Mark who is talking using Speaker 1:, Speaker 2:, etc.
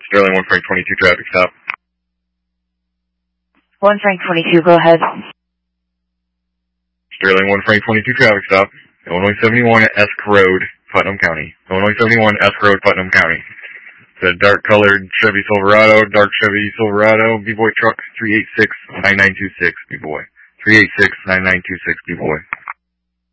Speaker 1: Sterling 1 Frank 22 traffic stop.
Speaker 2: 1 Frank 22, go ahead.
Speaker 1: Sterling 1 Frank 22 traffic stop. Illinois 71 Esk Road, Putnam County. Illinois 71 Esk Road, Putnam County. It's a dark colored Chevy Silverado, B-Boy truck, 386-9926, B-Boy. 386-9926, B-Boy.